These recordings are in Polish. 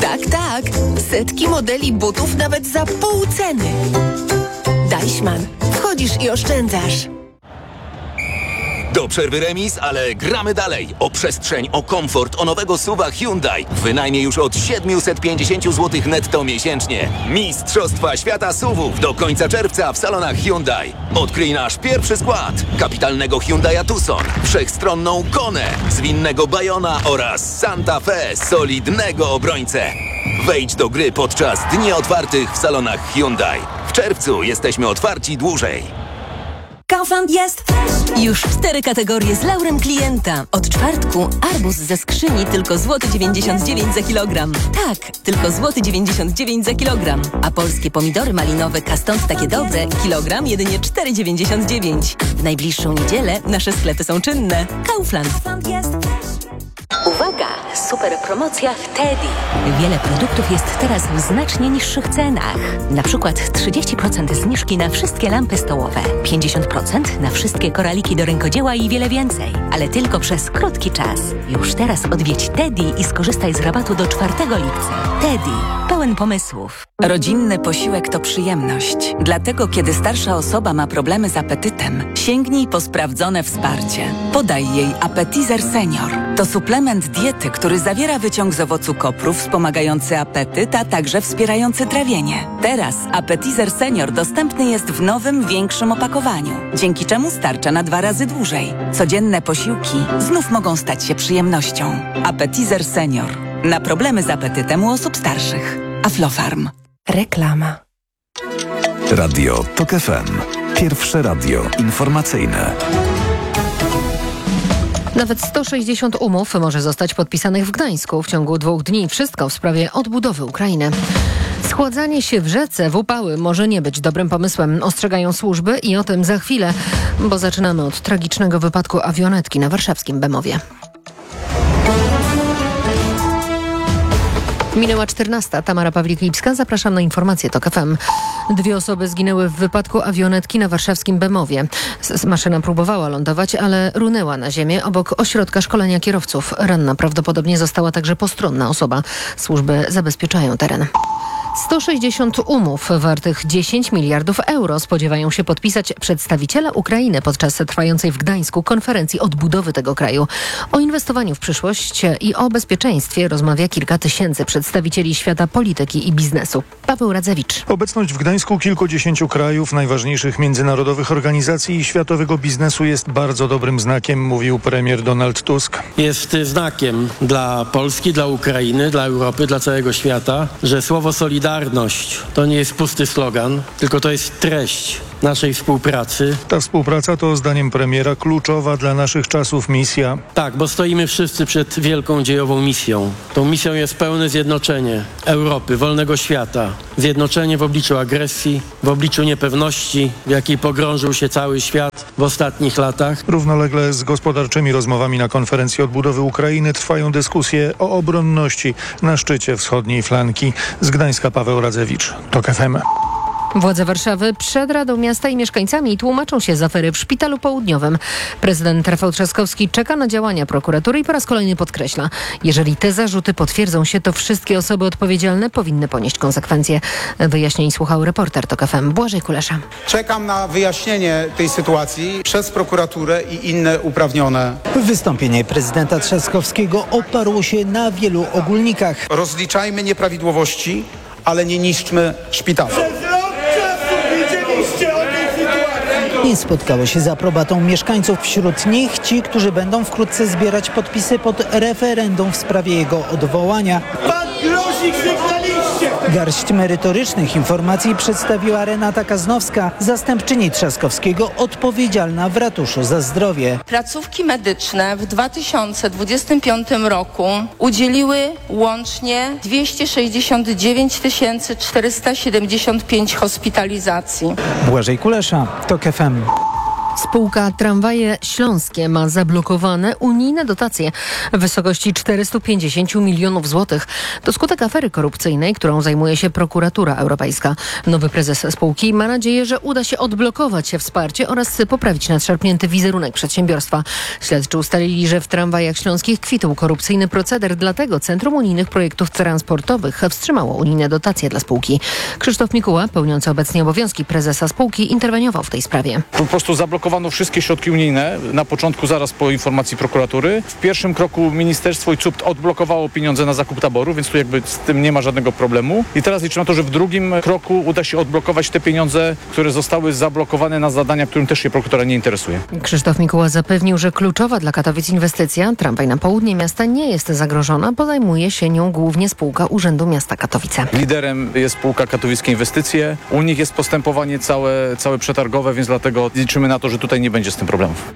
Tak. Setki modeli butów nawet za pół ceny. Deichmann. Wchodzisz i oszczędzasz. Do przerwy remis, ale gramy dalej. O przestrzeń, o komfort, o nowego SUV-a Hyundai. Wynajmie już od 750 zł netto miesięcznie. Mistrzostwa świata SUV-ów do końca czerwca w salonach Hyundai. Odkryj nasz pierwszy skład. Kapitalnego Hyundai'a Tucson, wszechstronną Konę, zwinnego Bayona oraz Santa Fe, solidnego obrońcę. Wejdź do gry podczas dni otwartych w salonach Hyundai. W czerwcu jesteśmy otwarci dłużej. Kaufland jest już 4 kategorie z laurem klienta. Od czwartku arbuz ze skrzyni tylko złoty 99 za kilogram. Tak, tylko złoty 99 za kilogram. A polskie pomidory malinowe Kastąd takie dobre, kilogram jedynie 4,99. W najbliższą niedzielę nasze sklepy są czynne. Kaufland. Uwaga! Super promocja w Teddy. Wiele produktów jest teraz w znacznie niższych cenach. Na przykład 30% zniżki na wszystkie lampy stołowe, 50% na wszystkie koraliki do rękodzieła i wiele więcej. Ale tylko przez krótki czas. Już teraz odwiedź Teddy i skorzystaj z rabatu do 4 lipca. Teddy. Pełen pomysłów. Rodzinny posiłek to przyjemność. Dlatego, kiedy starsza osoba ma problemy z apetytem, sięgnij po sprawdzone wsparcie. Podaj jej Appetizer Senior. To suplement diety, który zawiera wyciąg z owocu kopru wspomagający apetyt, a także wspierający trawienie. Teraz Appetizer Senior dostępny jest w nowym, większym opakowaniu, dzięki czemu starcza na 2 razy dłużej. Codzienne posiłki znów mogą stać się przyjemnością. Appetizer Senior. Na problemy z apetytem u osób starszych. Aflofarm. Reklama. Radio TOK FM. Pierwsze radio informacyjne. Nawet 160 umów może zostać podpisanych w Gdańsku w ciągu 2 dni. Wszystko w sprawie odbudowy Ukrainy. Schładzanie się w rzece w upały może nie być dobrym pomysłem, ostrzegają służby i o tym za chwilę, bo zaczynamy od tragicznego wypadku awionetki na warszawskim Bemowie. Minęła 14. Tamara Pawlik-Lipska. Zapraszam na informacje TOK FM. 2 osoby zginęły w wypadku awionetki na warszawskim Bemowie. Maszyna próbowała lądować, ale runęła na ziemię obok ośrodka szkolenia kierowców. Ranna prawdopodobnie została także postronna osoba. Służby zabezpieczają teren. 160 umów wartych 10 miliardów euro spodziewają się podpisać przedstawiciele Ukrainy podczas trwającej w Gdańsku konferencji odbudowy tego kraju. O inwestowaniu w przyszłość i o bezpieczeństwie rozmawia kilka tysięcy przedstawicieli świata polityki i biznesu. Paweł Radzewicz. Obecność w Gdańsku kilkudziesięciu krajów, najważniejszych międzynarodowych organizacji i światowego biznesu jest bardzo dobrym znakiem, mówił premier Donald Tusk. Jest znakiem dla Polski, dla Ukrainy, dla Europy, dla całego świata, że słowo solidarność to nie jest pusty slogan, tylko to jest treść naszej współpracy. Ta współpraca to zdaniem premiera kluczowa dla naszych czasów misja. Tak, bo stoimy wszyscy przed wielką dziejową misją. Tą misją jest pełne zjednoczenie Europy, wolnego świata. Zjednoczenie w obliczu agresji, w obliczu niepewności, w jakiej pogrążył się cały świat w ostatnich latach. Równolegle z gospodarczymi rozmowami na konferencji odbudowy Ukrainy trwają dyskusje o obronności na szczycie wschodniej flanki. Z Gdańska Paweł Radzewicz, TOK FM. Władze Warszawy przed Radą Miasta i mieszkańcami tłumaczą się z afery w Szpitalu Południowym. Prezydent Rafał Trzaskowski czeka na działania prokuratury i po raz kolejny podkreśla, jeżeli te zarzuty potwierdzą się, to wszystkie osoby odpowiedzialne powinny ponieść konsekwencje. Wyjaśnień słuchał reporter TOK FM Błażej Kulesza. Czekam na wyjaśnienie tej sytuacji przez prokuraturę i inne uprawnione. Wystąpienie prezydenta Trzaskowskiego oparło się na wielu ogólnikach. Rozliczajmy nieprawidłowości, ale nie niszczmy szpitala. Nie spotkało się z aprobatą mieszkańców. Wśród nich ci, którzy będą wkrótce zbierać podpisy pod referendum w sprawie jego odwołania. Pan Grosik, sygnaliście! Garść merytorycznych informacji przedstawiła Renata Kaznowska, zastępczyni Trzaskowskiego odpowiedzialna w ratuszu za zdrowie. Placówki medyczne w 2025 roku udzieliły łącznie 269 475 hospitalizacji. Błażej Kulesza, TOK FM. Spółka Tramwaje Śląskie ma zablokowane unijne dotacje w wysokości 450 milionów złotych. To skutek afery korupcyjnej, którą zajmuje się prokuratura europejska. Nowy prezes spółki ma nadzieję, że uda się odblokować wsparcie oraz poprawić nadszarpnięty wizerunek przedsiębiorstwa. Śledczy ustalili, że w Tramwajach Śląskich kwitł korupcyjny proceder, dlatego Centrum Unijnych Projektów Transportowych wstrzymało unijne dotacje dla spółki. Krzysztof Mikuła, pełniący obecnie obowiązki prezesa spółki, interweniował w tej sprawie. Po prostu zablokowano wszystkie środki unijne na początku, zaraz po informacji prokuratury. W pierwszym kroku ministerstwo i CUPT odblokowało pieniądze na zakup taboru, więc tu jakby z tym nie ma żadnego problemu. I teraz liczę na to, że w drugim kroku uda się odblokować te pieniądze, które zostały zablokowane na zadania, którym też się prokuratura nie interesuje. Krzysztof Mikuła zapewnił, że kluczowa dla Katowic inwestycja, tramwaj na południe miasta, nie jest zagrożona, bo zajmuje się nią głównie spółka Urzędu Miasta Katowice. Liderem jest spółka Katowickie Inwestycje. U nich jest postępowanie całe przetargowe, więc dlatego liczymy na to, że tutaj nie będzie z tym problemów.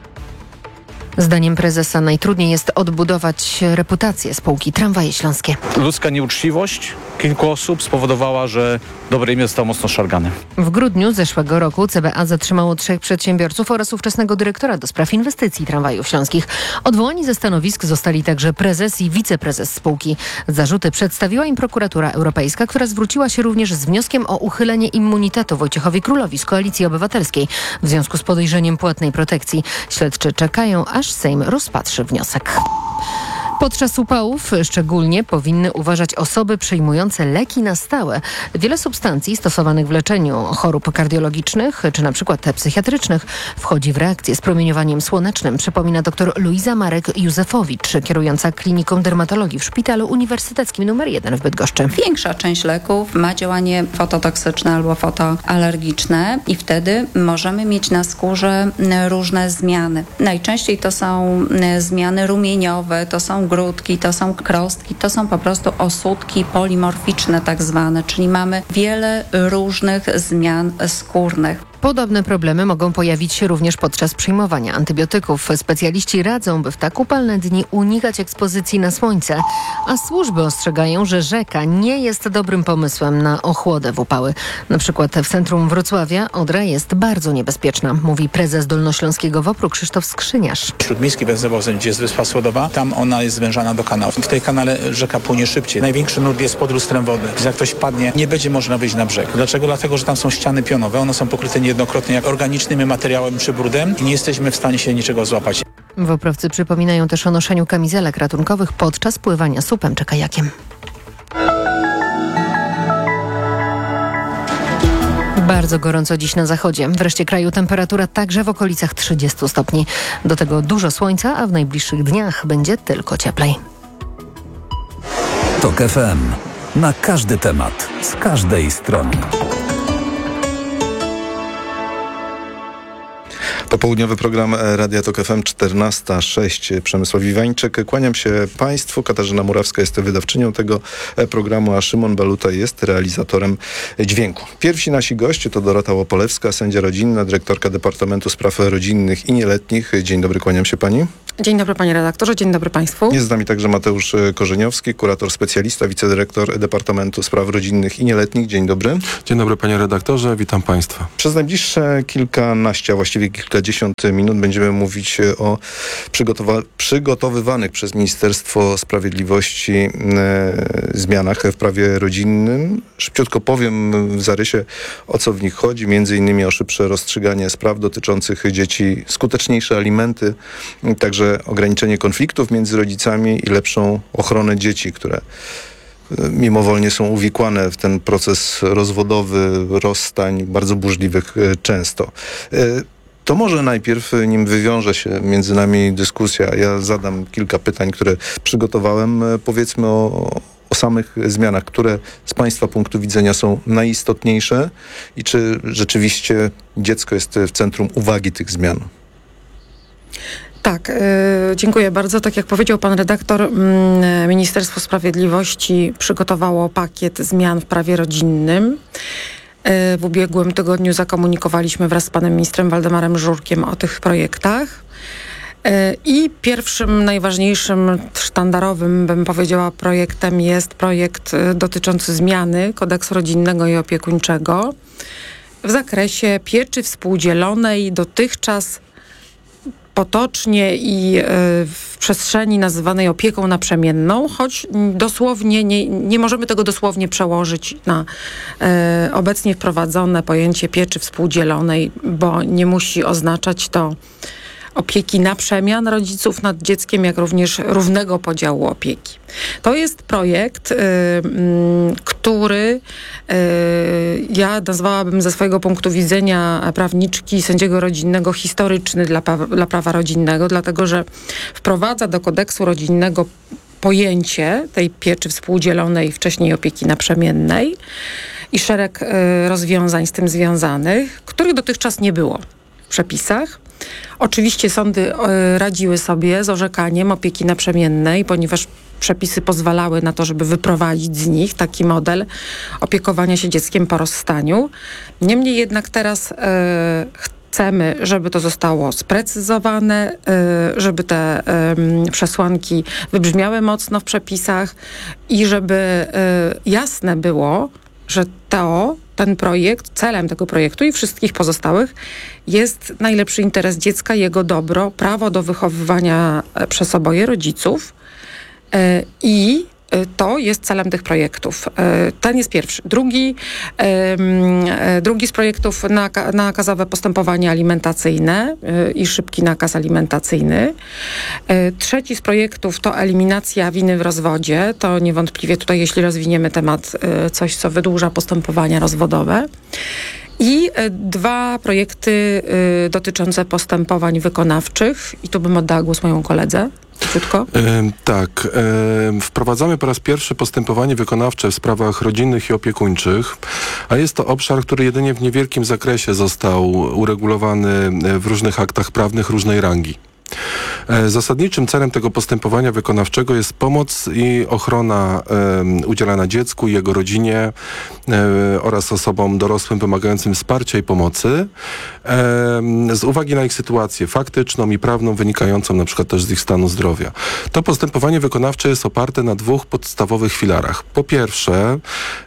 Zdaniem prezesa najtrudniej jest odbudować reputację spółki Tramwaje Śląskie. Ludzka nieuczciwość kilku osób spowodowała, że dobre imię zostało mocno szargane. W grudniu zeszłego roku CBA zatrzymało 3 przedsiębiorców oraz ówczesnego dyrektora do spraw inwestycji Tramwajów Śląskich. Odwołani ze stanowisk zostali także prezes i wiceprezes spółki. Zarzuty przedstawiła im prokuratura europejska, która zwróciła się również z wnioskiem o uchylenie immunitetu Wojciechowi Królowi z Koalicji Obywatelskiej w związku z podejrzeniem płatnej protekcji. Śledczy czekają, aż Sejm rozpatrzy wniosek. Podczas upałów szczególnie powinny uważać osoby przyjmujące leki na stałe. Wiele substancji stosowanych w leczeniu chorób kardiologicznych czy na przykład psychiatrycznych wchodzi w reakcję z promieniowaniem słonecznym, przypomina dr Luiza Marek-Józefowicz, kierująca kliniką dermatologii w Szpitalu Uniwersyteckim nr 1 w Bydgoszczy. Większa część leków ma działanie fototoksyczne albo fotoalergiczne i wtedy możemy mieć na skórze różne zmiany. Najczęściej to są zmiany rumieniowe, to są grudki, to są krostki, to są po prostu osódki polimorficzne tak zwane, czyli mamy wiele różnych zmian skórnych. Podobne problemy mogą pojawić się również podczas przyjmowania antybiotyków. Specjaliści radzą, by w tak upalne dni unikać ekspozycji na słońce, a służby ostrzegają, że rzeka nie jest dobrym pomysłem na ochłodę w upały. Na przykład w centrum Wrocławia Odra jest bardzo niebezpieczna, mówi prezes Dolnośląskiego WOPR-u Krzysztof Skrzyniarz. Śródmiejski węzełowóz, gdzie jest Wyspa Słodowa, tam ona jest zwężana do kanału. W tej kanale rzeka płynie szybciej. Największy nurt jest pod lustrem wody. Jak ktoś padnie, nie będzie można wyjść na brzeg. Dlaczego? Dlatego, że tam są ściany pionowe. One są pokryte niejednokrotnie jak organicznym materiałem czy brudem i nie jesteśmy w stanie się niczego złapać. WOPR-owcy przypominają też o noszeniu kamizelek ratunkowych podczas pływania supem czy kajakiem. Bardzo gorąco dziś na zachodzie. W reszcie kraju temperatura także w okolicach 30 stopni. Do tego dużo słońca, a w najbliższych dniach będzie tylko cieplej. TOK FM. Na każdy temat, z każdej strony. Popołudniowy program Radia TOK FM 14:06. Przemysław Iwańczyk. Kłaniam się Państwu. Katarzyna Murawska jest wydawczynią tego programu, a Szymon Baluta jest realizatorem dźwięku. Pierwsi nasi goście to Dorota Łopolewska, sędzia rodzinna, dyrektorka Departamentu Spraw Rodzinnych i Nieletnich. Dzień dobry, kłaniam się Pani. Dzień dobry Panie redaktorze, dzień dobry Państwu. Jest z nami także Mateusz Korzeniowski, kurator specjalista, wicedyrektor Departamentu Spraw Rodzinnych i Nieletnich. Dzień dobry. Dzień dobry Panie redaktorze, witam Państwa. Przez najbliższe kilkanaście, a właściwie kilkadziesiąt minut będziemy mówić o przygotowywanych przez Ministerstwo Sprawiedliwości zmianach w prawie rodzinnym. Szybciutko powiem w zarysie, o co w nich chodzi. Między innymi o szybsze rozstrzyganie spraw dotyczących dzieci, skuteczniejsze alimenty, także ograniczenie konfliktów między rodzicami i lepszą ochronę dzieci, które mimowolnie są uwikłane w ten proces rozwodowy, rozstań, bardzo burzliwych często. To może najpierw, nim wywiąże się między nami dyskusja, ja zadam kilka pytań, które przygotowałem. Powiedzmy o samych zmianach, które z Państwa punktu widzenia są najistotniejsze i czy rzeczywiście dziecko jest w centrum uwagi tych zmian? Tak, dziękuję bardzo. Tak jak powiedział pan redaktor, Ministerstwo Sprawiedliwości przygotowało pakiet zmian w prawie rodzinnym. W ubiegłym tygodniu zakomunikowaliśmy wraz z panem ministrem Waldemarem Żurkiem o tych projektach. I pierwszym, najważniejszym, sztandarowym, bym powiedziała, projektem jest projekt dotyczący zmiany kodeksu rodzinnego i opiekuńczego w zakresie pieczy współdzielonej. Dotychczas potocznie i w przestrzeni nazywanej opieką naprzemienną, choć dosłownie nie możemy tego dosłownie przełożyć na obecnie wprowadzone pojęcie pieczy współdzielonej, bo nie musi oznaczać to opieki na przemian rodziców nad dzieckiem, jak również równego podziału opieki. To jest projekt, który ja nazwałabym ze swojego punktu widzenia prawniczki sędziego rodzinnego historyczny dla prawa rodzinnego, dlatego że wprowadza do kodeksu rodzinnego pojęcie tej pieczy współdzielonej, wcześniej opieki naprzemiennej i szereg rozwiązań z tym związanych, których dotychczas nie było w przepisach. Oczywiście sądy radziły sobie z orzekaniem opieki naprzemiennej, ponieważ przepisy pozwalały na to, żeby wyprowadzić z nich taki model opiekowania się dzieckiem po rozstaniu. Niemniej jednak teraz chcemy, żeby to zostało sprecyzowane, żeby te przesłanki wybrzmiały mocno w przepisach i żeby jasne było, że ten projekt, celem tego projektu i wszystkich pozostałych jest najlepszy interes dziecka, jego dobro, prawo do wychowywania przez oboje rodziców i to jest celem tych projektów. Ten jest pierwszy. Drugi z projektów nakazowe postępowanie alimentacyjne i szybki nakaz alimentacyjny. Trzeci z projektów to eliminacja winy w rozwodzie. To niewątpliwie tutaj, jeśli rozwiniemy temat, coś, co wydłuża postępowania rozwodowe. I 2 projekty dotyczące postępowań wykonawczych. I tu bym oddała głos mojemu koledze. Krótko? Tak. Wprowadzamy po raz pierwszy postępowanie wykonawcze w sprawach rodzinnych i opiekuńczych, a jest to obszar, który jedynie w niewielkim zakresie został uregulowany w różnych aktach prawnych różnej rangi. Zasadniczym celem tego postępowania wykonawczego jest pomoc i ochrona udzielana dziecku i jego rodzinie oraz osobom dorosłym wymagającym wsparcia i pomocy z uwagi na ich sytuację faktyczną i prawną wynikającą na przykład też z ich stanu zdrowia. To postępowanie wykonawcze jest oparte na 2 podstawowych filarach. Po pierwsze,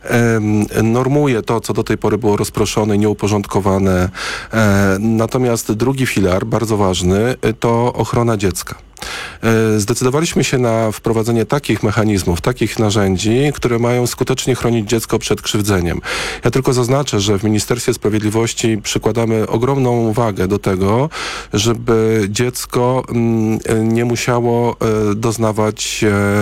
normuje to, co do tej pory było rozproszone i nieuporządkowane. Natomiast drugi filar, bardzo ważny, to ochrona dziecka. Zdecydowaliśmy się na wprowadzenie takich mechanizmów, takich narzędzi, które mają skutecznie chronić dziecko przed krzywdzeniem. Ja tylko zaznaczę, że w Ministerstwie Sprawiedliwości przykładamy ogromną wagę do tego, żeby dziecko nie musiało doznawać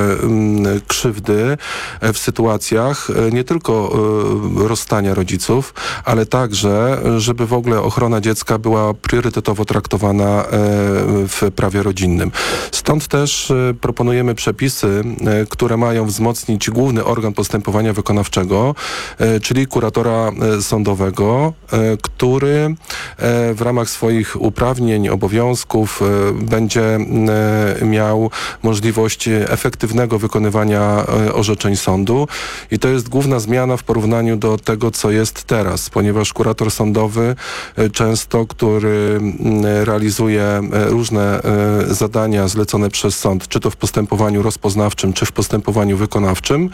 krzywdy w sytuacjach nie tylko rozstania rodziców, ale także, żeby w ogóle ochrona dziecka była priorytetowo traktowana w prawie rodzinnym. Stąd też proponujemy przepisy, które mają wzmocnić główny organ postępowania wykonawczego, czyli kuratora sądowego, który w ramach swoich uprawnień, obowiązków będzie miał możliwość efektywnego wykonywania orzeczeń sądu. I to jest główna zmiana w porównaniu do tego, co jest teraz, ponieważ kurator sądowy często, który realizuje różne zadania zlecone przez sąd, czy to w postępowaniu rozpoznawczym, czy w postępowaniu wykonawczym,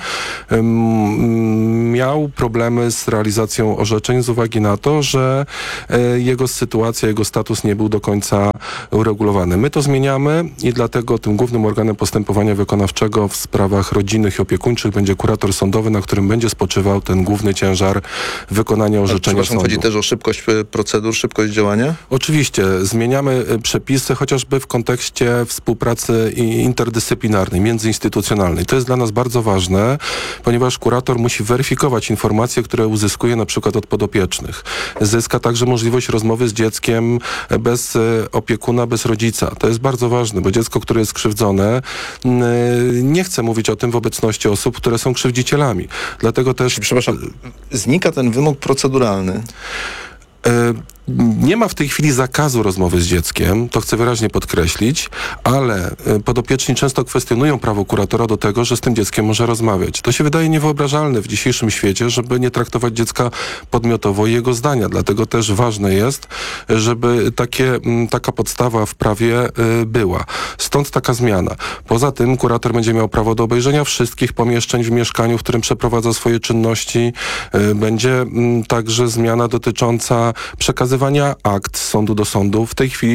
miał problemy z realizacją orzeczeń z uwagi na to, że jego sytuacja, jego status nie był do końca uregulowany. My to zmieniamy i dlatego tym głównym organem postępowania wykonawczego w sprawach rodzinnych i opiekuńczych będzie kurator sądowy, na którym będzie spoczywał ten główny ciężar wykonania orzeczenia sądu. Chodzi też o szybkość procedur, szybkość działania? Oczywiście. Zmieniamy przepisy chociażby w kontekście współpracy interdyscyplinarnej, międzyinstytucjonalnej. To jest dla nas bardzo ważne, ponieważ kurator musi weryfikować informacje, które uzyskuje na przykład od podopiecznych. Zyska także możliwość rozmowy z dzieckiem bez opiekuna, bez rodzica. To jest bardzo ważne, bo dziecko, które jest skrzywdzone, nie chce mówić o tym w obecności osób, które są krzywdzicielami. Dlatego też... Przepraszam, znika ten wymóg proceduralny. Nie ma w tej chwili zakazu rozmowy z dzieckiem, to chcę wyraźnie podkreślić, ale podopieczni często kwestionują prawo kuratora do tego, że z tym dzieckiem może rozmawiać. To się wydaje niewyobrażalne w dzisiejszym świecie, żeby nie traktować dziecka podmiotowo i jego zdania. Dlatego też ważne jest, żeby taka podstawa w prawie była. Stąd taka zmiana. Poza tym kurator będzie miał prawo do obejrzenia wszystkich pomieszczeń w mieszkaniu, w którym przeprowadza swoje czynności. Będzie także zmiana dotycząca przekazywania akt z sądu do sądu. W tej chwili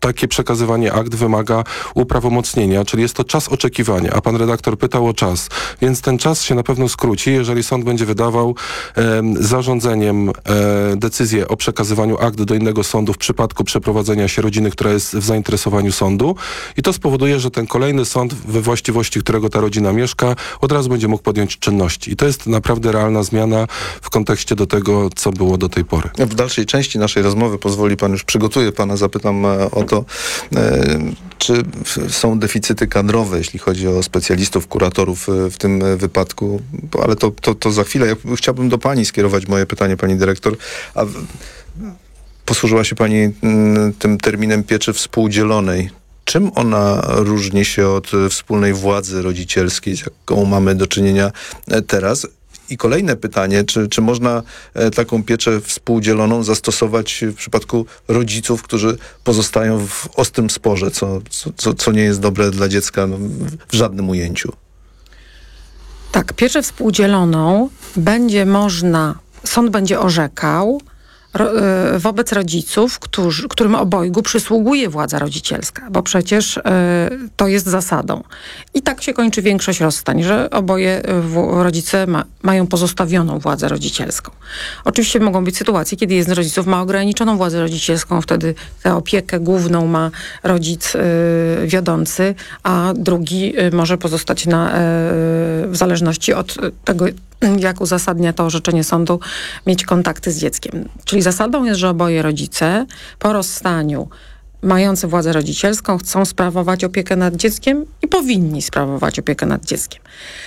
takie przekazywanie akt wymaga uprawomocnienia, czyli jest to czas oczekiwania, a pan redaktor pytał o czas, więc ten czas się na pewno skróci, jeżeli sąd będzie wydawał zarządzeniem decyzję o przekazywaniu akt do innego sądu w przypadku przeprowadzenia się rodziny, która jest w zainteresowaniu sądu i to spowoduje, że ten kolejny sąd, we właściwości którego ta rodzina mieszka, od razu będzie mógł podjąć czynności. I to jest naprawdę realna zmiana w kontekście do tego, co było do tej pory. W dalszej części naszej rozmowy, pozwoli pan, już przygotuję pana, zapytam o to, czy są deficyty kadrowe, jeśli chodzi o specjalistów, kuratorów w tym wypadku, ale to za chwilę. Ja chciałbym do pani skierować moje pytanie, pani dyrektor. Posłużyła się pani tym terminem pieczy współdzielonej. Czym ona różni się od wspólnej władzy rodzicielskiej, z jaką mamy do czynienia teraz? I kolejne pytanie, czy można taką pieczę współdzieloną zastosować w przypadku rodziców, którzy pozostają w ostrym sporze, co nie jest dobre dla dziecka w żadnym ujęciu? Tak, pieczę współdzieloną będzie można, sąd będzie orzekał wobec rodziców, którym obojgu przysługuje władza rodzicielska, bo przecież to jest zasadą. I tak się kończy większość rozstań, że oboje rodzice mają pozostawioną władzę rodzicielską. Oczywiście mogą być sytuacje, kiedy jeden z rodziców ma ograniczoną władzę rodzicielską, wtedy tę opiekę główną ma rodzic wiodący, a drugi może pozostać w zależności od tego, jak uzasadnia to orzeczenie sądu, mieć kontakty z dzieckiem. Czyli zasadą jest, że oboje rodzice po rozstaniu mający władzę rodzicielską chcą sprawować opiekę nad dzieckiem i powinni sprawować opiekę nad dzieckiem.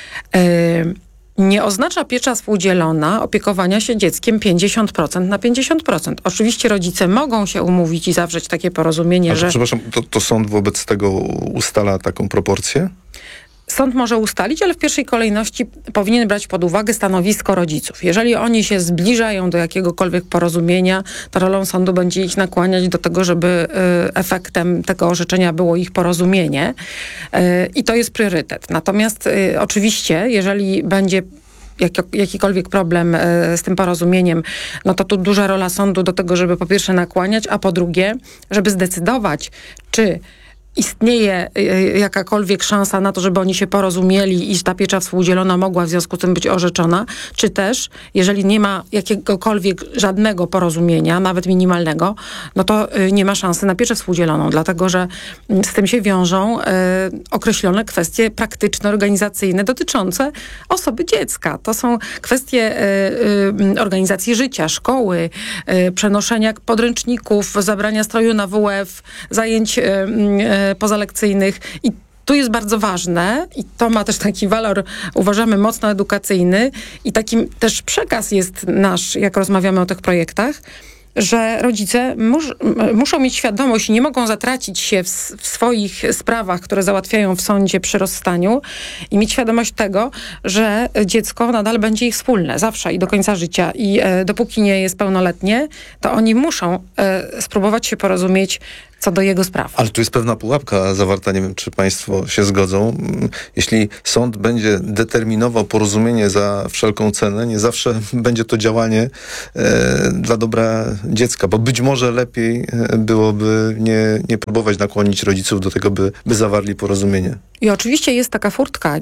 Nie oznacza piecza współdzielona opiekowania się dzieckiem 50% na 50%. Oczywiście rodzice mogą się umówić i zawrzeć takie porozumienie, że... Przepraszam, to sąd wobec tego ustala taką proporcję? Sąd może ustalić, ale w pierwszej kolejności powinien brać pod uwagę stanowisko rodziców. Jeżeli oni się zbliżają do jakiegokolwiek porozumienia, to rolą sądu będzie ich nakłaniać do tego, żeby efektem tego orzeczenia było ich porozumienie. I to jest priorytet. Natomiast oczywiście, jeżeli będzie jakikolwiek problem z tym porozumieniem, no to tu duża rola sądu do tego, żeby po pierwsze nakłaniać, a po drugie, żeby zdecydować, czy istnieje jakakolwiek szansa na to, żeby oni się porozumieli i ta piecza współdzielona mogła w związku z tym być orzeczona, czy też, jeżeli nie ma jakiegokolwiek żadnego porozumienia, nawet minimalnego, no to nie ma szansy na pieczę współdzieloną, dlatego że z tym się wiążą określone kwestie praktyczne, organizacyjne dotyczące osoby dziecka. To są kwestie organizacji życia, szkoły, przenoszenia podręczników, zabrania stroju na WF, zajęć pozalekcyjnych i tu jest bardzo ważne i to ma też taki walor, uważamy, mocno edukacyjny i takim też przekaz jest nasz, jak rozmawiamy o tych projektach, że rodzice muszą mieć świadomość i nie mogą zatracić się w swoich sprawach, które załatwiają w sądzie przy rozstaniu i mieć świadomość tego, że dziecko nadal będzie ich wspólne, zawsze i do końca życia. I dopóki nie jest pełnoletnie, to oni muszą spróbować się porozumieć co do jego spraw. Ale tu jest pewna pułapka zawarta, nie wiem, czy państwo się zgodzą. Jeśli sąd będzie determinował porozumienie za wszelką cenę, nie zawsze będzie to działanie dla dobra dziecka, bo być może lepiej byłoby nie próbować nakłonić rodziców do tego, by zawarli porozumienie. I oczywiście jest taka furtka.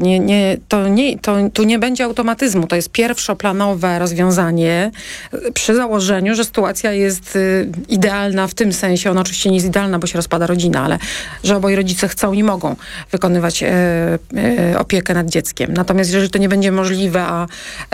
Tu nie będzie automatyzmu. To jest pierwszoplanowe rozwiązanie przy założeniu, że sytuacja jest idealna w tym sensie. Ona oczywiście nie jest idealna, bo się rozpada rodzina, ale że oboje rodzice chcą i mogą wykonywać opiekę nad dzieckiem. Natomiast jeżeli to nie będzie możliwe,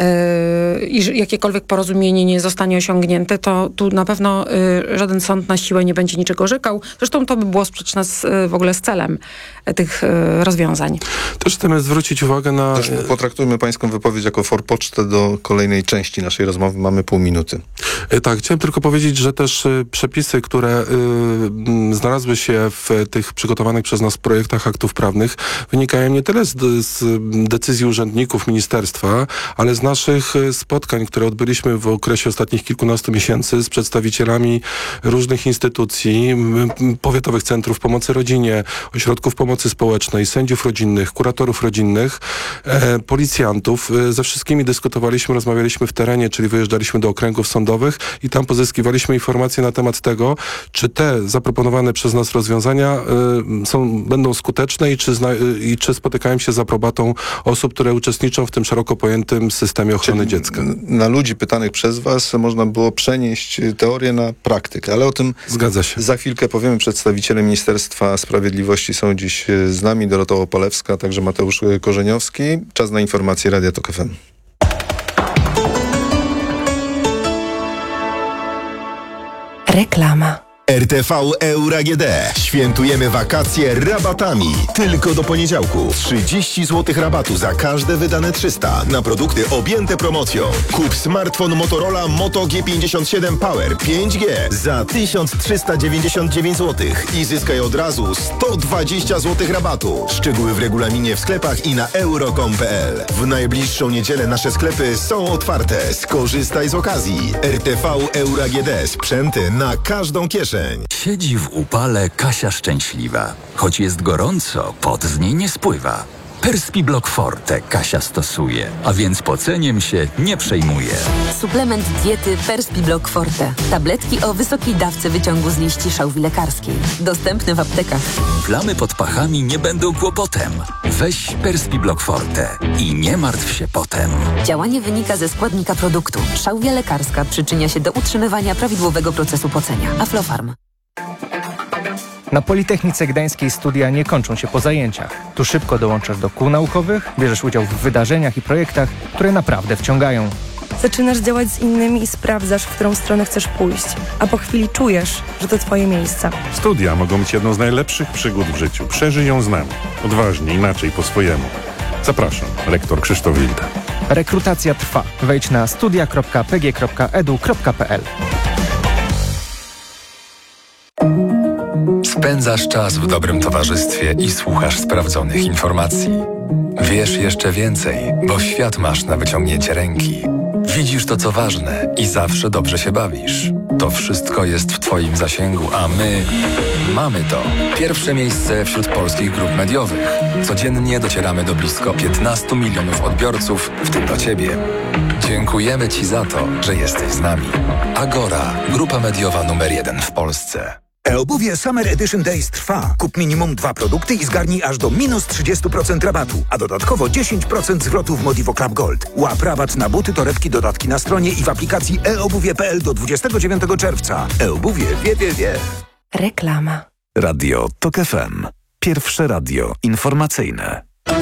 i jakiekolwiek porozumienie nie zostanie osiągnięte, to tu na pewno żaden sąd na siłę nie będzie niczego orzekał. Zresztą to by było sprzeczne w ogóle z celem tych rozwiązań. Też chcemy zwrócić uwagę na... Też potraktujmy pańską wypowiedź jako forpocztę do kolejnej części naszej rozmowy. Mamy pół minuty. Tak, chciałem tylko powiedzieć, że też przepisy, które znalazły się w tych przygotowanych przez nas projektach aktów prawnych, wynikają nie tyle z decyzji urzędników ministerstwa, ale z naszych spotkań, które odbyliśmy w okresie ostatnich kilkunastu miesięcy z przedstawicielami różnych instytucji, powiatowych centrów pomocy rodzinie, ośrodków pomocy społecznej, sędziów rodzinnych, kuratorów rodzinnych, policjantów. Ze wszystkimi dyskutowaliśmy, rozmawialiśmy w terenie, czyli wyjeżdżaliśmy do okręgów sądowych naukowych i tam pozyskiwaliśmy informacje na temat tego, czy te zaproponowane przez nas rozwiązania będą skuteczne i czy spotykają się z aprobatą osób, które uczestniczą w tym szeroko pojętym systemie ochrony dziecka. Na ludzi pytanych przez was można było przenieść teorię na praktykę, ale o tym zgadza się. Za chwilkę powiemy. Przedstawiciele Ministerstwa Sprawiedliwości są dziś z nami, Dorota Opalewska, także Mateusz Korzeniowski. Czas na informacje Radia Tok FM. Reklama. RTV Euro AGD. Świętujemy wakacje rabatami. Tylko do poniedziałku. 30 zł rabatu za każde wydane 300 na produkty objęte promocją. Kup smartfon Motorola Moto G57 Power 5G za 1399 zł i zyskaj od razu 120 zł rabatu. Szczegóły w regulaminie w sklepach i na euro.com.pl. W najbliższą niedzielę nasze sklepy są otwarte. Skorzystaj z okazji. RTV Euro AGD. Sprzęty na każdą kieszeń. Siedzi w upale Kasia szczęśliwa. Choć jest gorąco, pot z niej nie spływa. Perspiblock Forte Kasia stosuje, a więc poceniem się nie przejmuje. Suplement diety Perspiblock Forte. Tabletki o wysokiej dawce wyciągu z liści szałwi lekarskiej. Dostępne w aptekach. Plamy pod pachami nie będą kłopotem. Weź Perspiblock Forte i nie martw się potem. Działanie wynika ze składnika produktu. Szałwia lekarska przyczynia się do utrzymywania prawidłowego procesu pocenia. Aflofarm. Na Politechnice Gdańskiej studia nie kończą się po zajęciach. Tu szybko dołączasz do kół naukowych, bierzesz udział w wydarzeniach i projektach, które naprawdę wciągają. Zaczynasz działać z innymi i sprawdzasz, w którą stronę chcesz pójść. A po chwili czujesz, że to twoje miejsce. Studia mogą być jedną z najlepszych przygód w życiu. Przeżyj ją z nami. Odważnie, inaczej, po swojemu. Zapraszam, rektor Krzysztof Wilda. Rekrutacja trwa. Wejdź na studia.pg.edu.pl. Spędzasz czas w dobrym towarzystwie i słuchasz sprawdzonych informacji. Wiesz jeszcze więcej, bo świat masz na wyciągnięcie ręki. Widzisz to, co ważne i zawsze dobrze się bawisz. To wszystko jest w Twoim zasięgu, a my mamy to. Pierwsze miejsce wśród polskich grup mediowych. Codziennie docieramy do blisko 15 milionów odbiorców, w tym do Ciebie. Dziękujemy Ci za to, że jesteś z nami. Agora, grupa mediowa numer 1 w Polsce. E-obuwie Summer Edition Days trwa. Kup minimum 2 produkty i zgarnij aż do minus 30% rabatu, a dodatkowo 10% zwrotu w Modivo Club Gold. Łap rabat na buty, torebki, dodatki na stronie i w aplikacji eobuwie.pl do 29 czerwca. E-obuwie wie. Reklama. Radio Tok FM. Pierwsze radio informacyjne.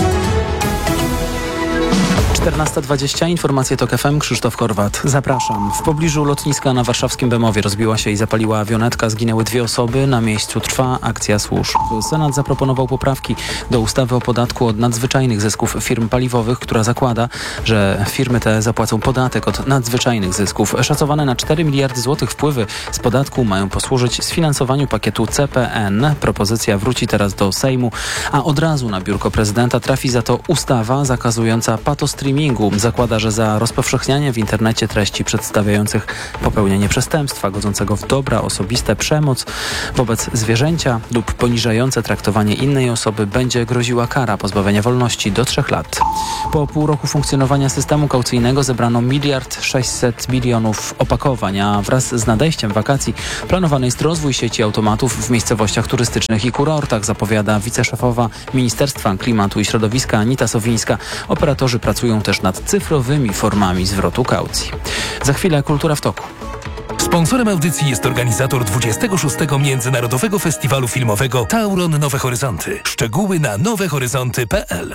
14:20, informacje TOK FM, Krzysztof Korwat. Zapraszam. W pobliżu lotniska na warszawskim Bemowie rozbiła się i zapaliła awionetka. Zginęły 2 osoby. Na miejscu trwa akcja służb. Senat zaproponował poprawki do ustawy o podatku od nadzwyczajnych zysków firm paliwowych, która zakłada, że firmy te zapłacą podatek od nadzwyczajnych zysków. Szacowane na 4 miliardy złotych wpływy z podatku mają posłużyć sfinansowaniu pakietu CPN. Propozycja wróci teraz do Sejmu, a od razu na biurko prezydenta trafi za to ustawa zakazująca patostreamingu. Zakłada, że za rozpowszechnianie w internecie treści przedstawiających popełnienie przestępstwa godzącego w dobra osobiste, przemoc wobec zwierzęcia lub poniżające traktowanie innej osoby będzie groziła kara pozbawienia wolności do 3 lat. Po pół roku funkcjonowania systemu kaucyjnego zebrano 1,6 mld opakowań, a wraz z nadejściem wakacji planowany jest rozwój sieci automatów w miejscowościach turystycznych i kurortach, zapowiada wiceszefowa Ministerstwa Klimatu i Środowiska Anita Sowińska. Operatorzy pracują też nad cyfrowymi formami zwrotu kaucji. Za chwilę Kultura w toku. Sponsorem audycji jest organizator 26. Międzynarodowego Festiwalu Filmowego Tauron Nowe Horyzonty. Szczegóły na nowehoryzonty.pl.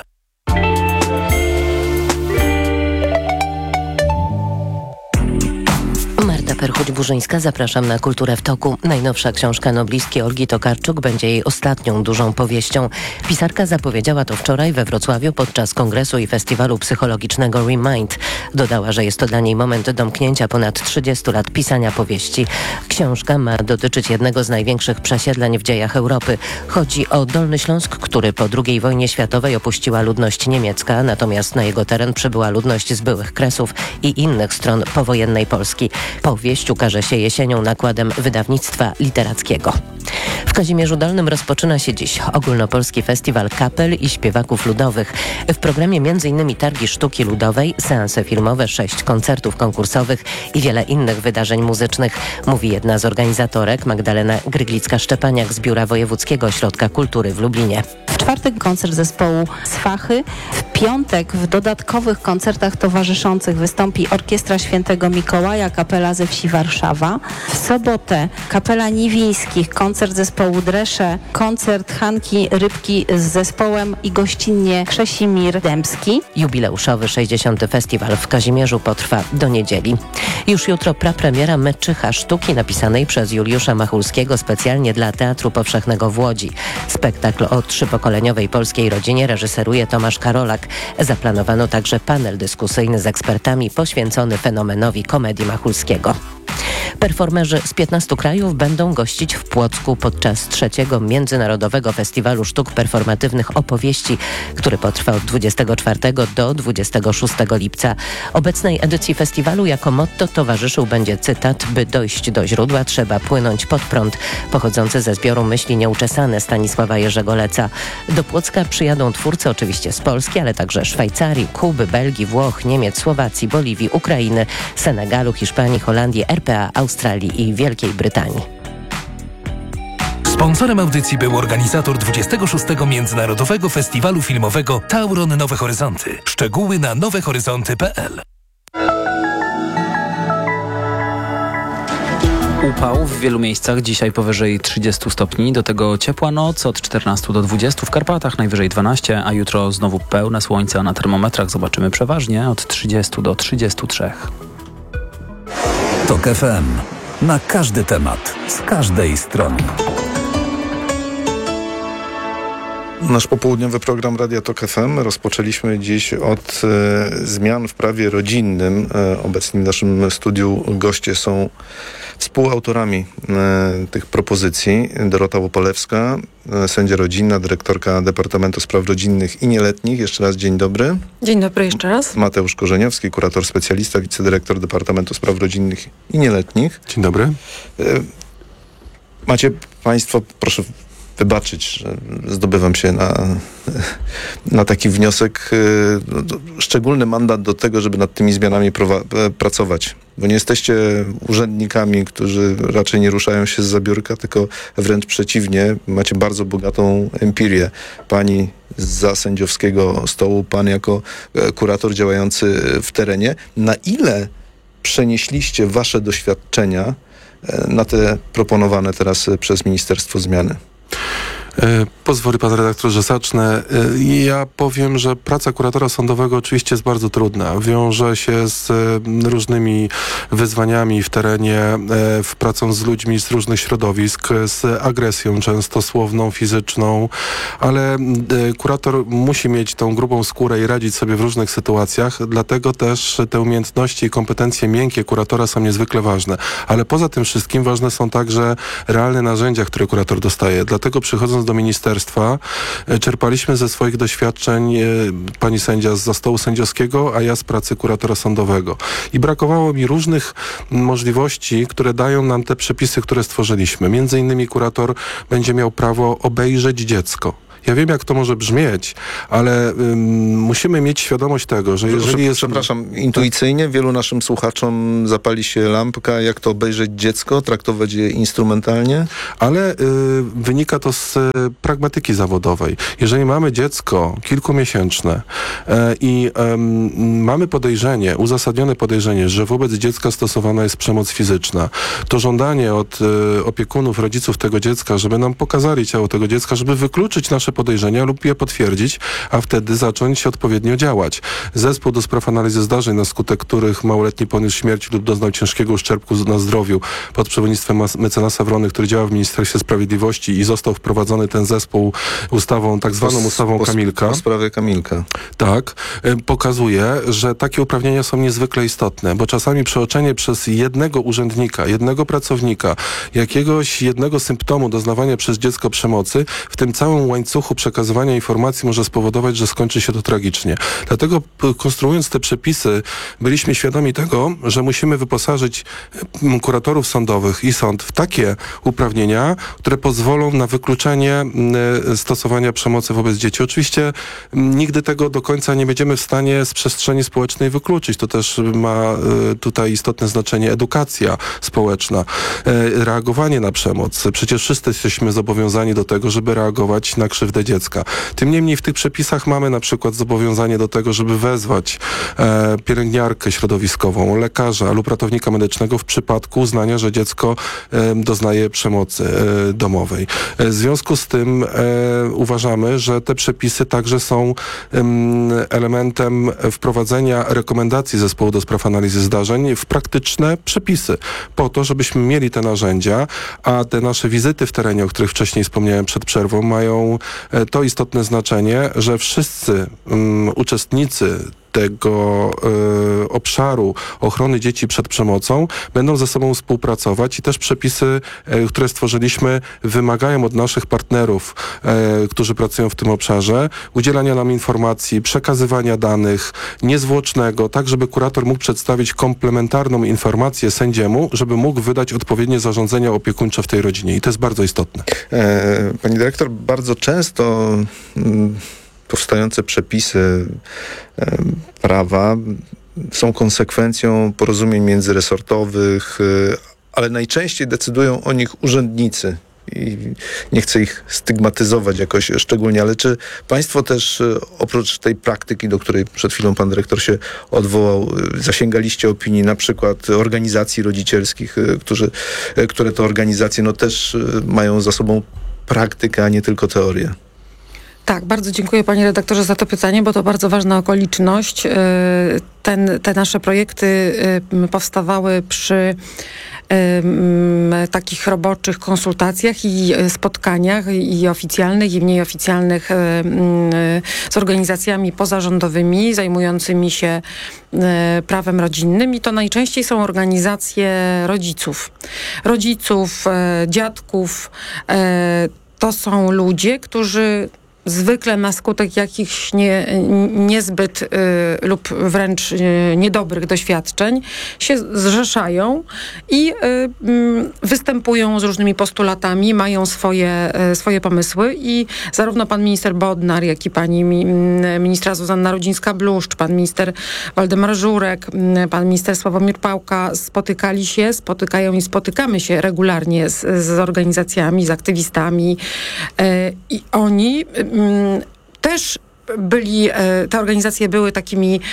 Perchuć-Burzyńska, zapraszam na Kulturę w toku. Najnowsza książka noblistki Olgi Tokarczuk będzie jej ostatnią dużą powieścią. Pisarka zapowiedziała to wczoraj we Wrocławiu podczas kongresu i festiwalu psychologicznego Remind. Dodała, że jest to dla niej moment domknięcia ponad 30 lat pisania powieści. Książka ma dotyczyć jednego z największych przesiedleń w dziejach Europy. Chodzi o Dolny Śląsk, który po II wojnie światowej opuściła ludność niemiecka, natomiast na jego teren przybyła ludność z byłych Kresów i innych stron powojennej Polski. Powieść powieść ukaże się jesienią nakładem wydawnictwa literackiego. W Kazimierzu Dolnym rozpoczyna się dziś Ogólnopolski Festiwal Kapel i Śpiewaków Ludowych. W programie m.in. targi sztuki ludowej, seanse filmowe, 6 koncertów konkursowych i wiele innych wydarzeń muzycznych, mówi jedna z organizatorek, Magdalena Gryglicka-Szczepaniak z Biura Wojewódzkiego Ośrodka Kultury w Lublinie. W czwartek koncert zespołu Swachy. W piątek w dodatkowych koncertach towarzyszących wystąpi Orkiestra Świętego Mikołaja, kapela ze wsi Warszawa. W sobotę kapela Niwińskich, koncert zespołu Dresze, koncert Hanki Rybki z zespołem i gościnnie Krzesimir Dębski. Jubileuszowy 60. festiwal w Kazimierzu potrwa do niedzieli. Już jutro prapremiera Meczycha sztuki napisanej przez Juliusza Machulskiego specjalnie dla Teatru Powszechnego w Łodzi. Spektakl o 3-pokoleniowej polskiej rodzinie reżyseruje Tomasz Karolak. Zaplanowano także panel dyskusyjny z ekspertami poświęcony fenomenowi komedii Machulskiego. Performerzy z 15 krajów będą gościć w Płocku podczas 3. Międzynarodowego Festiwalu Sztuk Performatywnych Opowieści, który potrwa od 24 do 26 lipca. Obecnej edycji festiwalu jako motto towarzyszył będzie cytat: by dojść do źródła, trzeba płynąć pod prąd, pochodzący ze zbioru myśli Nieuczesane Stanisława Jerzego Leca. Do Płocka przyjadą twórcy oczywiście z Polski, ale także Szwajcarii, Kuby, Belgii, Włoch, Niemiec, Słowacji, Boliwii, Ukrainy, Senegalu, Hiszpanii, Holandii, RPA, Australii i Wielkiej Brytanii. Sponsorem audycji był organizator 26. Międzynarodowego Festiwalu Filmowego Tauron Nowe Horyzonty. Szczegóły na nowehoryzonty.pl. Upał w wielu miejscach, dzisiaj powyżej 30 stopni, do tego ciepła noc od 14 do 20, w Karpatach najwyżej 12, a jutro znowu pełne słońce, a na termometrach zobaczymy przeważnie od 30 do 33. TOK FM. Na każdy temat, z każdej strony. Nasz popołudniowy program Radia TOK FM rozpoczęliśmy dziś od zmian w prawie rodzinnym. Obecni w naszym studiu goście są współautorami tych propozycji. Dorota Łopolewska, sędzia rodzinna, dyrektorka Departamentu Spraw Rodzinnych i Nieletnich. Jeszcze raz dzień dobry. Dzień dobry jeszcze raz. Mateusz Korzeniowski, kurator specjalista, wicedyrektor Departamentu Spraw Rodzinnych i Nieletnich. Dzień dobry. Macie Państwo, proszę wybaczyć, że zdobywam się na taki wniosek, szczególny mandat do tego, żeby nad tymi zmianami pracować. Bo nie jesteście urzędnikami, którzy raczej nie ruszają się zza biurka, tylko wręcz przeciwnie, macie bardzo bogatą empirię. Pani zza sędziowskiego stołu, pan jako kurator działający w terenie. Na ile przenieśliście wasze doświadczenia na te proponowane teraz przez ministerstwo zmiany? Pozwoli pan redaktor, że zacznę. Ja powiem, że praca kuratora sądowego oczywiście jest bardzo trudna. Wiąże się z różnymi wyzwaniami w terenie, pracą z ludźmi z różnych środowisk, z agresją często słowną, fizyczną, ale kurator musi mieć tą grubą skórę i radzić sobie w różnych sytuacjach, dlatego też te umiejętności i kompetencje miękkie kuratora są niezwykle ważne. Ale poza tym wszystkim ważne są także realne narzędzia, które kurator dostaje. Dlatego przychodząc do ministerstwa czerpaliśmy ze swoich doświadczeń, pani sędzia zza stołu sędziowskiego, a ja z pracy kuratora sądowego. I brakowało mi różnych możliwości, które dają nam te przepisy, które stworzyliśmy. Między innymi kurator będzie miał prawo obejrzeć dziecko. Ja wiem, jak to może brzmieć, ale musimy mieć świadomość tego, że jeżeli jest... Przepraszam, intuicyjnie wielu naszym słuchaczom zapali się lampka, jak to obejrzeć dziecko, traktować je instrumentalnie? Ale wynika to z pragmatyki zawodowej. Jeżeli mamy dziecko kilkumiesięczne i mamy podejrzenie, uzasadnione podejrzenie, że wobec dziecka stosowana jest przemoc fizyczna, to żądanie od opiekunów, rodziców tego dziecka, żeby nam pokazali ciało tego dziecka, żeby wykluczyć nasze podejrzenia lub je potwierdzić, a wtedy zacząć odpowiednio działać. Zespół do spraw analizy zdarzeń, na skutek których małoletni poniósł śmierć lub doznał ciężkiego uszczerbku na zdrowiu, pod przewodnictwem mecenasa Wrony, który działa w Ministerstwie Sprawiedliwości i został wprowadzony ten zespół ustawą, tak zwaną ustawą Kamilka. Po sprawie Kamilka. Tak. Pokazuje, że takie uprawnienia są niezwykle istotne, bo czasami przeoczenie przez jednego urzędnika, jednego pracownika, jakiegoś jednego symptomu doznawania przez dziecko przemocy w tym całym łańcuchu łańcuchu przekazywania informacji może spowodować, że skończy się to tragicznie. Dlatego konstruując te przepisy, byliśmy świadomi tego, że musimy wyposażyć kuratorów sądowych i sąd w takie uprawnienia, które pozwolą na wykluczenie stosowania przemocy wobec dzieci. Oczywiście nigdy tego do końca nie będziemy w stanie z przestrzeni społecznej wykluczyć. To też ma tutaj istotne znaczenie edukacja społeczna, reagowanie na przemoc. Przecież wszyscy jesteśmy zobowiązani do tego, żeby reagować na krzywdę dziecka. Tym niemniej w tych przepisach mamy na przykład zobowiązanie do tego, żeby wezwać pielęgniarkę środowiskową, lekarza lub ratownika medycznego w przypadku uznania, że dziecko doznaje przemocy domowej. W związku z tym uważamy, że te przepisy także są elementem wprowadzenia rekomendacji Zespołu do spraw analizy zdarzeń w praktyczne przepisy, po to, żebyśmy mieli te narzędzia, a te nasze wizyty w terenie, o których wcześniej wspomniałem przed przerwą, mają to istotne znaczenie, że wszyscy uczestnicy tego obszaru ochrony dzieci przed przemocą będą ze sobą współpracować i też przepisy, które stworzyliśmy, wymagają od naszych partnerów, którzy pracują w tym obszarze, udzielania nam informacji, przekazywania danych niezwłocznego, tak żeby kurator mógł przedstawić komplementarną informację sędziemu, żeby mógł wydać odpowiednie zarządzenia opiekuńcze w tej rodzinie. I to jest bardzo istotne. Pani dyrektor, bardzo często powstające przepisy prawa są konsekwencją porozumień międzyresortowych, ale najczęściej decydują o nich urzędnicy. I nie chcę ich stygmatyzować jakoś szczególnie, ale czy państwo też oprócz tej praktyki, do której przed chwilą pan dyrektor się odwołał, zasięgaliście opinii na przykład organizacji rodzicielskich, które to organizacje też mają za sobą praktykę, a nie tylko teorię? Tak, bardzo dziękuję panie redaktorze za to pytanie, bo to bardzo ważna okoliczność. Te nasze projekty powstawały przy takich roboczych konsultacjach i spotkaniach i oficjalnych, i mniej oficjalnych z organizacjami pozarządowymi zajmującymi się prawem rodzinnym i to najczęściej są organizacje rodziców, dziadków. To są ludzie, którzy zwykle na skutek jakichś niezbyt lub wręcz niedobrych doświadczeń się zrzeszają i występują z różnymi postulatami, mają swoje pomysły i zarówno pan minister Bodnar, jak i pani ministra Zuzanna Rudzińska-Bluszcz, pan minister Waldemar Żurek, pan minister Sławomir Pałka spotykają i spotykamy się regularnie z organizacjami, z aktywistami i oni też te organizacje były takimi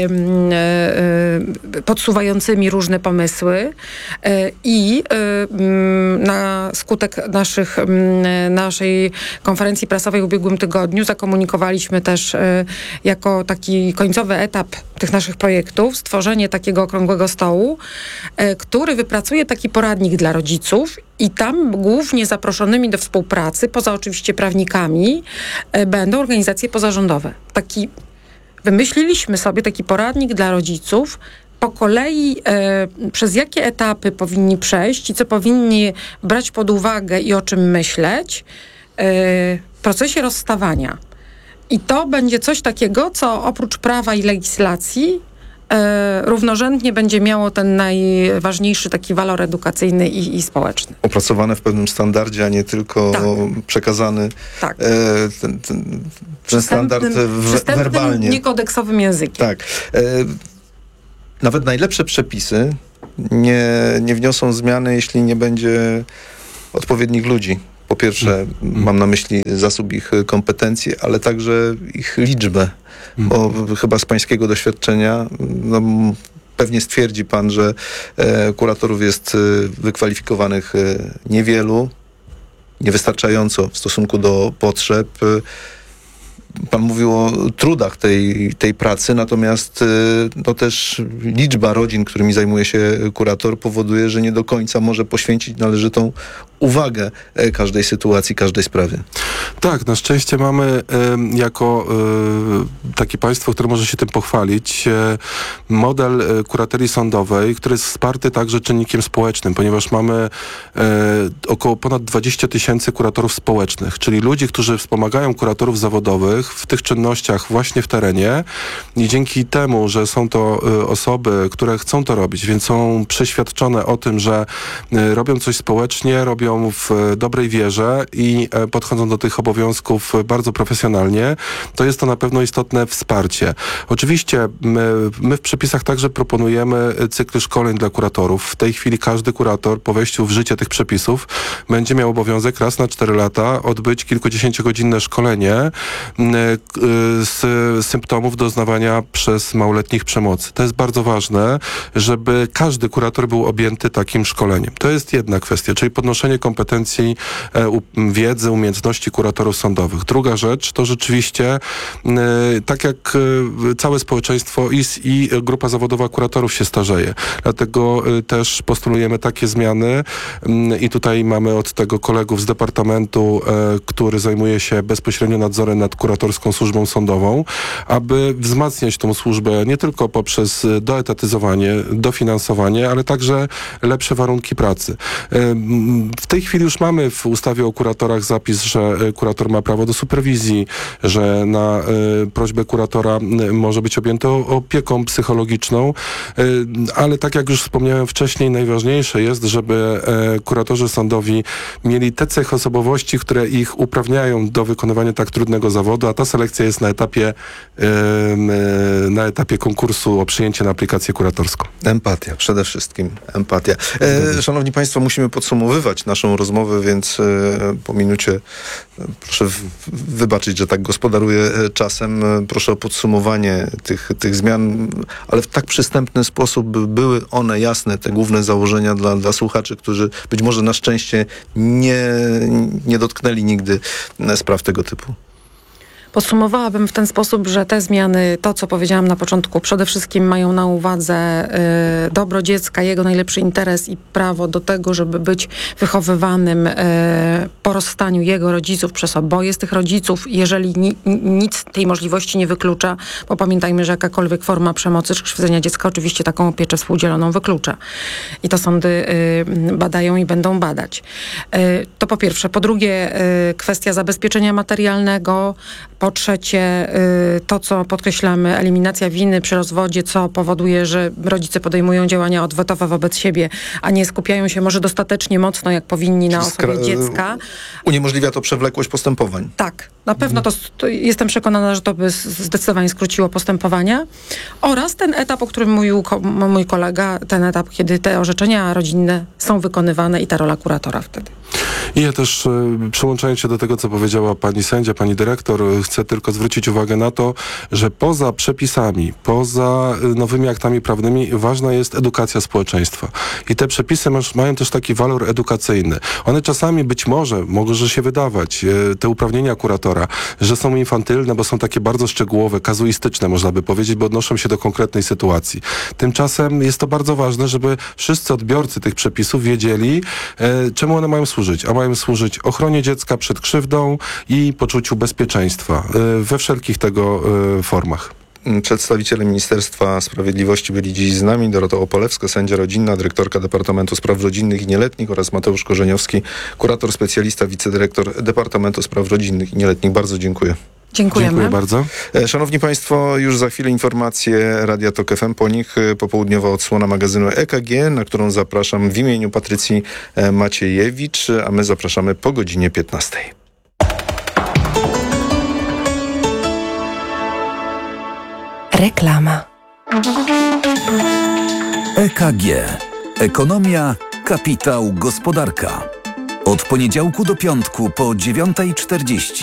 podsuwającymi różne pomysły i na skutek naszej konferencji prasowej w ubiegłym tygodniu zakomunikowaliśmy też jako taki końcowy etap tych naszych projektów stworzenie takiego okrągłego stołu, który wypracuje taki poradnik dla rodziców i tam głównie zaproszonymi do współpracy, poza oczywiście prawnikami, będą organizacje pozarządowe. Wymyśliliśmy sobie taki poradnik dla rodziców, po kolei przez jakie etapy powinni przejść i co powinni brać pod uwagę i o czym myśleć w procesie rozstawania. I to będzie coś takiego, co oprócz prawa i legislacji równorzędnie będzie miało ten najważniejszy taki walor edukacyjny i społeczny. Opracowane w pewnym standardzie, a nie tylko przekazany ten standard werbalnie. Niekodeksowym językiem. Tak. Nawet najlepsze przepisy nie wniosą zmiany, jeśli nie będzie odpowiednich ludzi. Po pierwsze, mam na myśli zasób ich kompetencji, ale także ich liczbę. Bo chyba z pańskiego doświadczenia pewnie stwierdzi pan, że kuratorów jest wykwalifikowanych niewielu, niewystarczająco w stosunku do potrzeb. Pan mówił o trudach tej pracy, natomiast też liczba rodzin, którymi zajmuje się kurator, powoduje, że nie do końca może poświęcić należytą uwagę każdej sytuacji, każdej sprawie. Tak, na szczęście mamy jako takie państwo, które może się tym pochwalić, model kuraterii sądowej, który jest wsparty także czynnikiem społecznym, ponieważ mamy około ponad 20 000 kuratorów społecznych, czyli ludzi, którzy wspomagają kuratorów zawodowych w tych czynnościach właśnie w terenie i dzięki temu, że są to osoby, które chcą to robić, więc są przeświadczone o tym, że robią coś społecznie, robią w dobrej wierze i podchodzą do tych obowiązków bardzo profesjonalnie, to jest to na pewno istotne wsparcie. Oczywiście my w przepisach także proponujemy cykl szkoleń dla kuratorów. W tej chwili każdy kurator po wejściu w życie tych przepisów będzie miał obowiązek raz na 4 lata odbyć kilkudziesięciogodzinne szkolenie z symptomów doznawania przez małoletnich przemocy. To jest bardzo ważne, żeby każdy kurator był objęty takim szkoleniem. To jest jedna kwestia, czyli podnoszenie kompetencji, wiedzy, umiejętności kuratorów sądowych. Druga rzecz to rzeczywiście, tak jak całe społeczeństwo i grupa zawodowa kuratorów się starzeje. Dlatego też postulujemy takie zmiany i tutaj mamy od tego kolegów z departamentu, który zajmuje się bezpośrednio nadzorem nad kuratorską służbą sądową, aby wzmacniać tą służbę nie tylko poprzez doetatyzowanie, dofinansowanie, ale także lepsze warunki pracy. W tej chwili już mamy w ustawie o kuratorach zapis, że kurator ma prawo do superwizji, że na prośbę kuratora może być objęty opieką psychologiczną, ale tak jak już wspomniałem wcześniej, najważniejsze jest, żeby kuratorzy sądowi mieli te cechy osobowości, które ich uprawniają do wykonywania tak trudnego zawodu, a ta selekcja jest na etapie konkursu o przyjęcie na aplikację kuratorską. Empatia, przede wszystkim empatia. Szanowni Państwo, musimy podsumowywać naszą rozmowę, więc po minucie proszę wybaczyć, że tak gospodaruję czasem. Proszę o podsumowanie tych zmian, ale w tak przystępny sposób, by były one jasne, te główne założenia dla słuchaczy, którzy być może na szczęście nie dotknęli nigdy spraw tego typu. Podsumowałabym w ten sposób, że te zmiany, to co powiedziałam na początku, przede wszystkim mają na uwadze dobro dziecka, jego najlepszy interes i prawo do tego, żeby być wychowywanym po rozstaniu jego rodziców przez oboje z tych rodziców, jeżeli nic tej możliwości nie wyklucza, bo pamiętajmy, że jakakolwiek forma przemocy czy krzywdzenia dziecka oczywiście taką pieczę współdzieloną wyklucza. I to sądy badają i będą badać. To po pierwsze. Po drugie, kwestia zabezpieczenia materialnego. Po trzecie, to co podkreślamy, eliminacja winy przy rozwodzie, co powoduje, że rodzice podejmują działania odwetowe wobec siebie, a nie skupiają się może dostatecznie mocno, jak powinni, na osobie dziecka. Uniemożliwia to przewlekłość postępowań. Tak, na pewno to jestem przekonana, że to by zdecydowanie skróciło postępowania. Oraz ten etap, o którym mówił mój kolega, ten etap, kiedy te orzeczenia rodzinne są wykonywane i ta rola kuratora wtedy. I ja też, przyłączając się do tego, co powiedziała pani sędzia, pani dyrektor, chcę tylko zwrócić uwagę na to, że poza przepisami, poza nowymi aktami prawnymi ważna jest edukacja społeczeństwa. I te przepisy mają też taki walor edukacyjny. One czasami być może się wydawać, te uprawnienia kuratora, że są infantylne, bo są takie bardzo szczegółowe, kazuistyczne, można by powiedzieć, bo odnoszą się do konkretnej sytuacji. Tymczasem jest to bardzo ważne, żeby wszyscy odbiorcy tych przepisów wiedzieli, czemu one mają służyć. A mają służyć ochronie dziecka przed krzywdą i poczuciu bezpieczeństwa we wszelkich tego formach. Przedstawiciele Ministerstwa Sprawiedliwości byli dziś z nami. Dorota Opolewska, sędzia rodzinna, dyrektorka Departamentu Spraw Rodzinnych i Nieletnich oraz Mateusz Korzeniowski, kurator specjalista, wicedyrektor Departamentu Spraw Rodzinnych i Nieletnich. Bardzo dziękuję. Dziękujemy. Dziękuję bardzo. Szanowni Państwo, już za chwilę informacje Radia Tok FM, po nich popołudniowa odsłona magazynu EKG, na którą zapraszam w imieniu Patrycji Maciejewicz, a my zapraszamy po godzinie 15. Reklama. EKG. Ekonomia, kapitał, gospodarka. Od poniedziałku do piątku po 9:40.